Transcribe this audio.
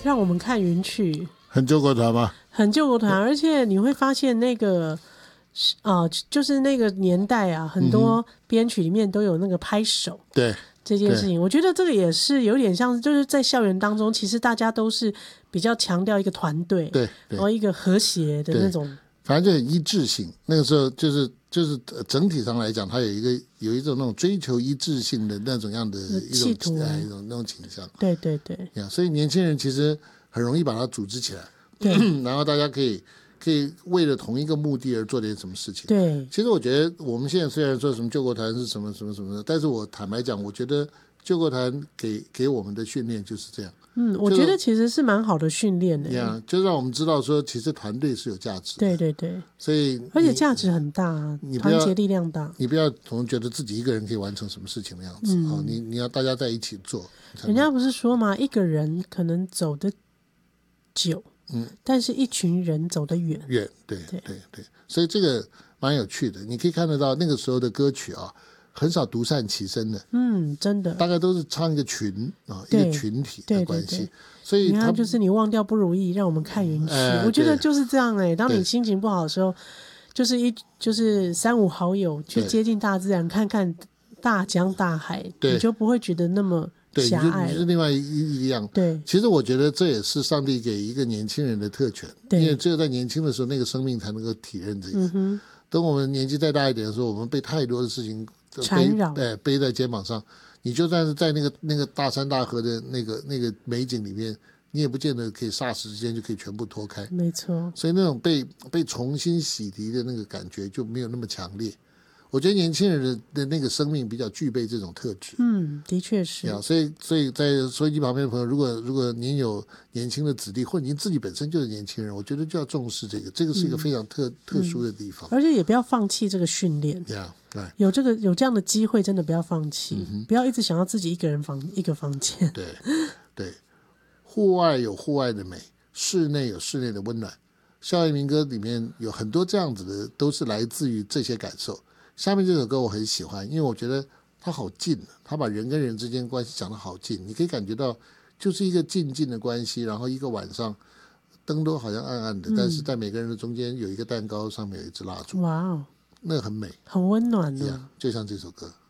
让我们看云曲， 很救国团吗？ 很救国团，而且你会发现那个就是那个年代啊，很多编曲里面都有那个拍手， 对这件事情，我觉得这个也是有点像，就是在校园当中，其实大家都是比较强调一个团队， 对， 然后一个和谐的那种， 反正就很一致性。那个时候就是整体上来讲，它有一种那种追求一致性的那种样的企图， 一种那种倾向。 对对对， 所以年轻人其实很容易把它组织起来，然后大家可以为了同一个目的而做点什么事情。 对， 其实我觉得我们现在虽然说什么救国团是什么什么什么的，但是我坦白讲，我觉得救国团给我们的训练就是这样。 我觉得其实是蛮好的训练的， 就让我们知道说，其实团队是有价值的。 对对对， 所以而且价值很大，团结力量大。 你不要总觉得自己一个人可以完成什么事情的样子，你要大家在一起做。 人家不是说嘛，一个人可能走得久，但是一群人走得远。 对，所以这个蛮有趣的。你可以看得到那个时候的歌曲啊，很少独善其身的，真的，大概都是唱一个群啊，一个群体的关系。对，所以你看，就是你忘掉不如意，让我们看云曲。我觉得就是这样当你心情不好的时候，就是三五好友去接近大自然，看看大江大海，你就不会觉得那么狭隘了。 你是另外一样。 对， 其实我觉得这也是上帝给一个年轻人的特权，因为只有在年轻的时候，那个生命才能够体认这个。等我们年纪再大一点的时候，我们被太多的事情缠绕， 背在肩膀上。你就算是在那个大山大河的那个美景里面，你也不见得可以霎时之间就可以全部脱开。 没错，所以那种被重新洗涤的那个感觉就没有那么强烈。我觉得年轻人的那个生命比较具备这种特质。 的确是。 所以在收音机旁边的朋友，如果您有年轻的子弟，或者您自己本身就是年轻人，我觉得就要重视这个是一个非常特殊的地方， 而且也不要放弃这个训练。有这样的机会，真的不要放弃，不要一直想要自己一个人一个房间。 对，户外有户外的美，室内有室内的温暖。校园民歌里面有很多这样子的，都是来自于这些感受。下面这首歌我很喜欢，因为我觉得它好近，它把人跟人之间关系讲得好近，你可以感觉到就是一个近的关系，然后一个晚上灯都好像暗暗的，但是在每个人的中间有一个蛋糕，上面有一支蜡烛， 哇哦， 那个很美， 很温暖就像这首歌。